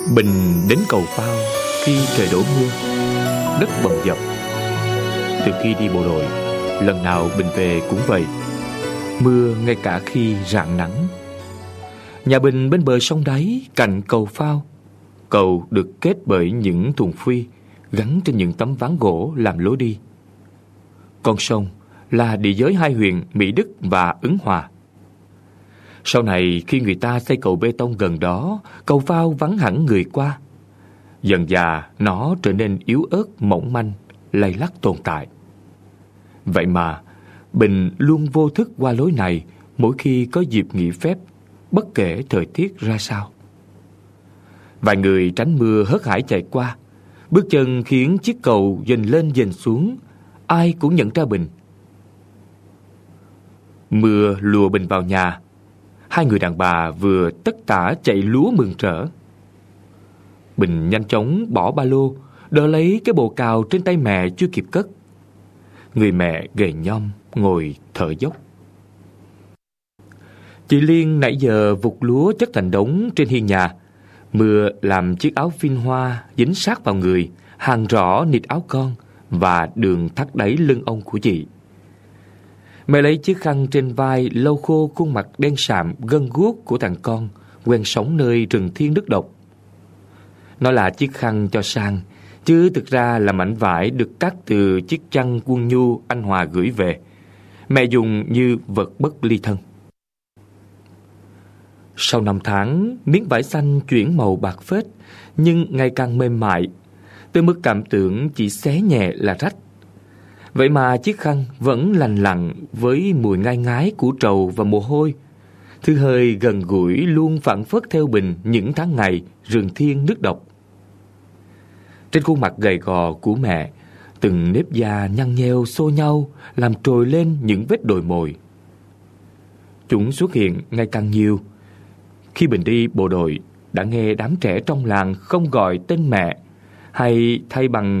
Bình đến cầu phao khi trời đổ mưa, đất bầm dập. Từ khi đi bộ đội, lần nào Bình về cũng vậy, mưa ngay cả khi rạng nắng. Nhà Bình bên bờ sông đáy, cạnh cầu phao. Cầu được kết bởi những thùng phuy gắn trên những tấm ván gỗ làm lối đi. Con sông là địa giới hai huyện Mỹ Đức và Ứng Hòa. Sau này khi người ta xây cầu bê tông gần đó, cầu phao vắng hẳn người qua. Dần dà nó trở nên yếu ớt, mỏng manh, lay lắt tồn tại. Vậy mà Bình luôn vô thức qua lối này mỗi khi có dịp nghỉ phép, bất kể thời tiết ra sao. Vài người tránh mưa hớt hải chạy qua, bước chân khiến chiếc cầu dần lên dần xuống, ai cũng nhận ra Bình. Mưa lùa Bình vào nhà. Hai người đàn bà vừa tất tả chạy lúa mừng rỡ. Bình nhanh chóng bỏ ba lô, đỡ lấy cái bồ cào trên tay mẹ chưa kịp cất. Người mẹ gầy nhom ngồi thở dốc. Chị Liên nãy giờ vụt lúa chất thành đống trên hiên nhà. Mưa làm chiếc áo phin hoa dính sát vào người, hàng rõ nịt áo con và đường thắt đáy lưng ông của chị. Mẹ lấy chiếc khăn trên vai lau khô khuôn mặt đen sạm gân guốc của thằng con quen sống nơi rừng thiên nước độc. Nó là chiếc khăn cho sang, chứ thực ra là mảnh vải được cắt từ chiếc chăn quân nhu anh Hòa gửi về. Mẹ dùng như vật bất ly thân. Sau 5 tháng, miếng vải xanh chuyển màu bạc phết, nhưng ngày càng mềm mại, tới mức cảm tưởng chỉ xé nhẹ là rách. Vậy mà chiếc khăn vẫn lành lặn với mùi ngai ngái của trầu và mồ hôi. Thứ hơi gần gũi luôn phảng phất theo Bình những tháng ngày rừng thiên nước độc. Trên khuôn mặt gầy gò của mẹ, từng nếp da nhăn nheo xô nhau làm trồi lên những vết đồi mồi. Chúng xuất hiện ngày càng nhiều. Khi Bình đi bộ đội, đã nghe đám trẻ trong làng không gọi tên mẹ, hay thay bằng